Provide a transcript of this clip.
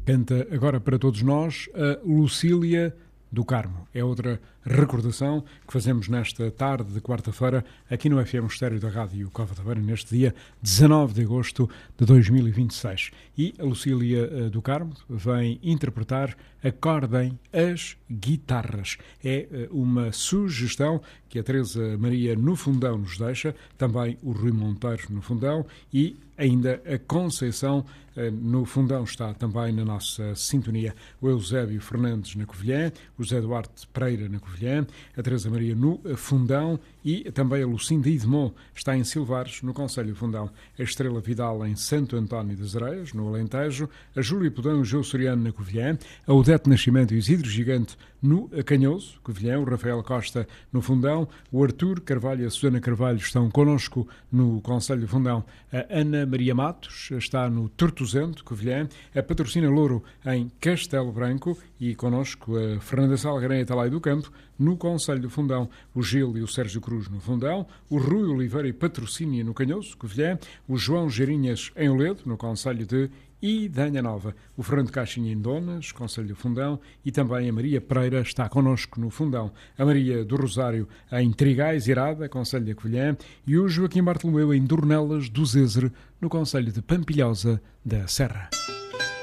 Canta agora para todos nós a Lucília do Carmo. É outra recordação que fazemos nesta tarde de quarta-feira aqui no FM Estéreo da Rádio Cova da Beira, neste dia 19 de agosto de 2026. E a Lucília do Carmo vem interpretar Acordem as Guitarras. É uma sugestão que a Teresa Maria no Fundão nos deixa, também o Rui Monteiro no Fundão e ainda a Conceição no Fundão está também na nossa sintonia. O Eusébio Fernandes na Covilhã, o José Duarte Pereira na Covilhã, a Teresa Maria no Fundão e também a Lucinda Idemont está em Silvares, no Concelho do Fundão. A Estrela Vidal em Santo António das Areias, no Alentejo, a Júlia Podão e o Gil Soriano na Covilhã, a Odete Nascimento e o Isidro Gigante no Acanhoso, Covilhã, o Rafael Costa no Fundão, o Artur Carvalho e a Susana Carvalho estão connosco no Concelho do Fundão, a Ana Maria Matos está no Tortozento, Covilhã, a Patrocina Louro em Castelo Branco e connosco a Fernanda Salgueira e Talai do Campo no Concelho do Fundão, o Gil e o Sérgio Cruz no Fundão, o Rui Oliveira e Patrocínia no Canhoso, Covilhã, o João Geirinhas em Oledo, no Concelho de Idanha Nova, o Fernando Caixinha em Donas, Concelho do Fundão, e também a Maria Pereira está connosco no Fundão, a Maria do Rosário em Trigais, Irada, Concelho de Covilhã, e o Joaquim Bartolomeu em Dornelas do Zézer, no Concelho de Pampilhosa da Serra.